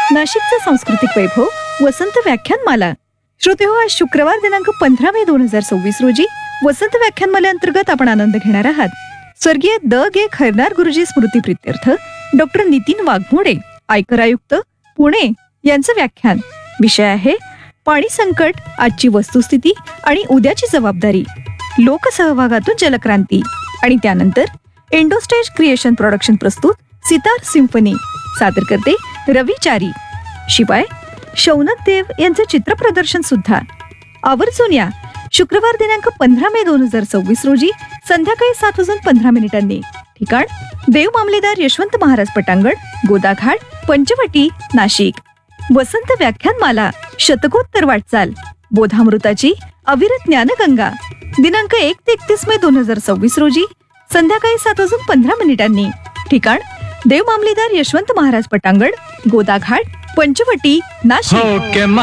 नाशिकचा सांस्कृतिक वैभव वसंत व्याख्यानमाला. श्रोतेहो, आज शुक्रवार दिनांक 15 मे 2026 रोजी वसंत व्याख्यानमालेअंतर्गत आपण आनंद घेणार आहात. स्वर्गीय द गे खैरनार गुरुजी स्मृती प्रित्यर्थ डॉक्टर नितीन वाघमोडे, आयकर आयुक्त, पुणे यांचं व्याख्यान. विषय आहे पाणी संकट, आजची वस्तुस्थिती आणि उद्याची जबाबदारी, लोकसहभागातून जलक्रांती. आणि त्यानंतर इंडोस्टेज क्रिएशन प्रोडक्शन प्रस्तुत सितार सिम्फनी. सादर करते रविचारी. शिवाय शौनक देव यांचं चित्रप्रदर्शन सुद्धा. आवर्जून या. शुक्रवार दिनांक 15 मे 2026 रोजी संध्याकाळी 7:15 ठिकाण देव मामलेदार यशवंत महाराज पटांगण, गोदाघाट, पंचवटी, नाशिक. वसंत व्याख्यानमाला, शतकोत्तर वाटचाल, बोधामृताची अविरत ज्ञानगंगा. दिनांक 1 ते 31 मे 2026 रोजी संध्याकाळी 7:15 ठिकाण देव मामलेदार यशवंत महाराज पटांगण, गोदाघाट, पंचवटी, नाशिक.